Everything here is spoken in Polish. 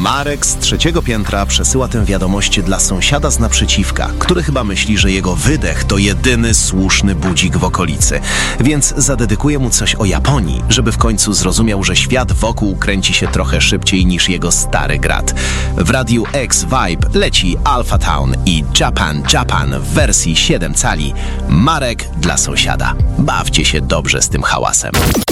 Marek z 3. piętra przesyła tę wiadomość dla sąsiada z naprzeciwka, który chyba myśli, że jego wydech to jedyny słuszny budzik w okolicy. Więc zadedykuje mu coś o Japonii, żeby w końcu zrozumiał, że świat wokół kręci się trochę szybciej niż jego stary grat. W Radiu X Vibe leci Alpha Town i Japan w wersji 7 cali. Marek dla sąsiada. Bawcie się dobrze z tym hałasem.